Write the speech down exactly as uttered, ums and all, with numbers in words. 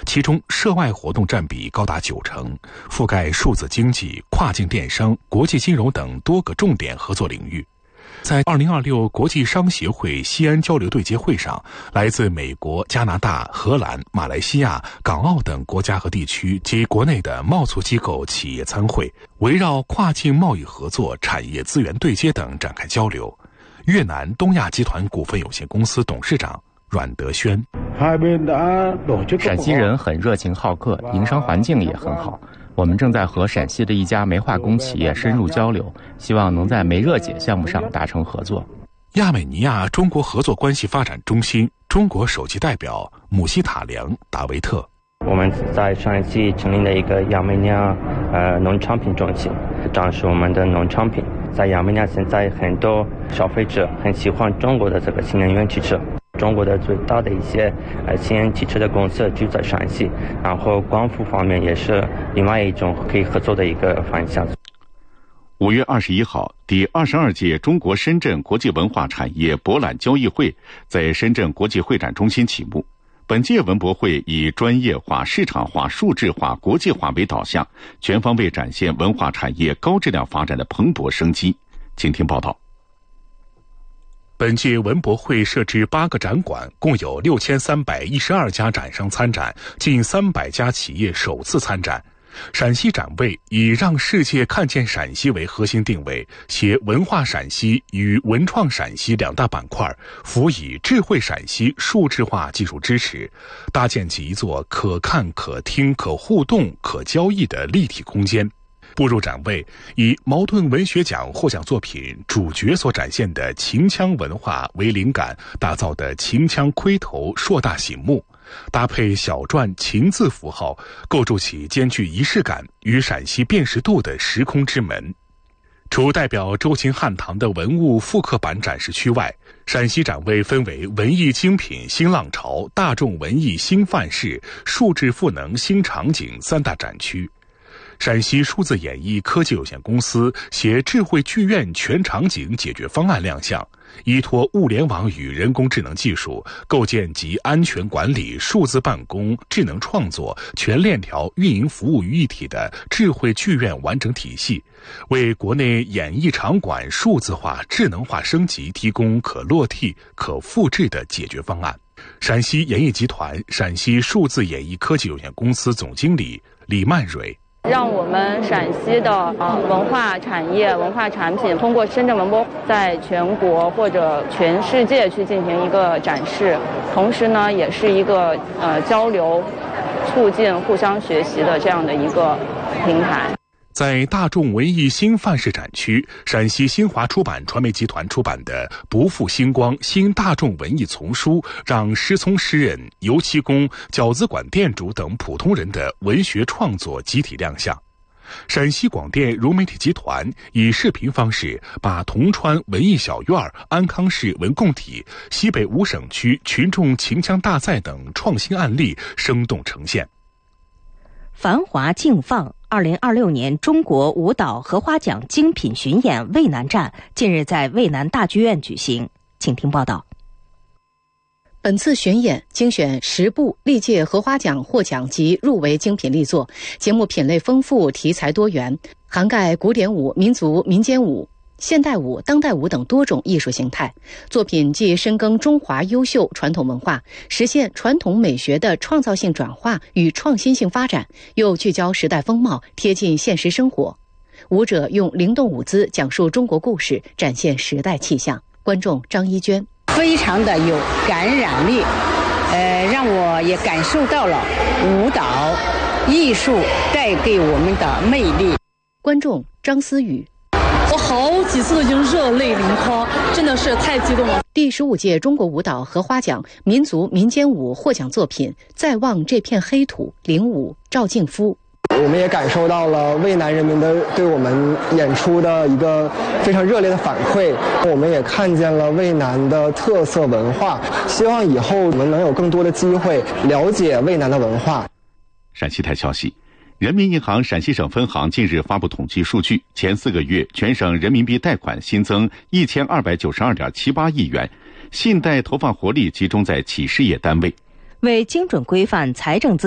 其中涉外活动占比高达九成，覆盖数字经济、跨境电商、国际金融等多个重点合作领域。在二零二六国际商协会西安交流对接会上，来自美国、加拿大、荷兰、马来西亚、港澳等国家和地区及国内的贸促机构企业参会，围绕跨境贸易合作、产业资源对接等展开交流。越南东亚集团股份有限公司董事长阮德轩： 陕西人很热情好客，营商环境也很好。我们正在和陕西的一家煤化工企业深入交流，希望能在煤热解项目上达成合作。 亚美尼亚中国合作关系发展中心中国首席代表姆希塔良达维特： 我们在陕西成立了一个亚美尼亚呃农产品中心，展示我们的农产品。在亚美尼亚现在很多消费者很喜欢中国的这个新能源汽车。中国的最大的一些呃新能源汽车的公司就在陕西，然后光伏方面也是另外一种可以合作的一个方向。 五月二十一号，第二十二届中国深圳国际文化产业博览交易会在深圳国际会展中心启幕。本届文博会以专业化、市场化、数字化、国际化为导向，全方位展现文化产业高质量发展的蓬勃生机。请听报道。 本届文博会设置八个展馆，共有六千三百一十二家展商参展，近三百家企业首次参展。陕西展位以让世界看见陕西为核心定位，携文化陕西与文创陕西两大板块，辅以智慧陕西数字化技术支持，搭建起一座可看、可听、可互动、可交易的立体空间。步入展位，以茅盾文学奖获奖作品主角所展现的秦腔文化为灵感打造的秦腔盔头硕大醒目，搭配小篆秦字符号，构筑起兼具仪式感与陕西辨识度的时空之门。除代表周秦汉唐的文物复刻版展示区外，陕西展位分为文艺精品新浪潮、大众文艺新范式、数字赋能新场景三大展区。陕西数字演艺科技有限公司携智慧剧院全场景解决方案亮相，依托物联网与人工智能技术，构建集安全管理、数字办公、智能创作、全链条运营服务于一体的智慧剧院完整体系，为国内演艺场馆数字化、智能化升级提供可落地、可复制的解决方案。陕西演艺集团陕西数字演艺科技有限公司总经理李曼蕊： 让我们陕西的呃文化产业、文化产品通过深圳文博在全国或者全世界去进行一个展示，同时呢，也是一个呃交流、促进、互相学习的这样的一个平台。 在大众文艺新范式展区，陕西新华出版传媒集团出版的《不负星光新大众文艺丛书》，让失聪诗人、油漆工、饺子馆店主等普通人的文学创作集体亮相。陕西广电融媒体集团以视频方式把铜川文艺小院、安康市文共体、西北五省区群众秦腔大赛等创新案例生动呈现。 繁华竞放二零二六年中国舞蹈荷花奖精品巡演渭南站近日在渭南大剧院举行，请听报道。 本次巡演精选十部历届荷花奖获奖及入围精品力作，节目品类丰富，题材多元，涵盖古典舞、民族民间舞、现代舞、当代舞等多种艺术形态。作品既深耕中华优秀传统文化，实现传统美学的创造性转化与创新性发展，又聚焦时代风貌，贴近现实生活。舞者用灵动舞姿讲述中国故事，展现时代气象。观众张一娟： 非常的有感染力，呃，让我也感受到了舞蹈艺术带给我们的魅力。 观众张思雨： 我好几次都已经热泪盈眶，真的是太激动了。 第十五届中国舞蹈荷花奖民族民间舞获奖作品《再望这片黑土》，领舞赵敬夫。 我们也感受到了渭南人民的对我们演出的一个非常热烈的反馈，我们也看见了渭南的特色文化，希望以后我们能有更多的机会了解渭南的文化。 陕西台消息，人民银行陕西省分行近日发布统计数据，前四个月全省人民币贷款新增一千二百九十二点七八亿元，信贷投放活力集中在企事业单位。 为精准规范财政资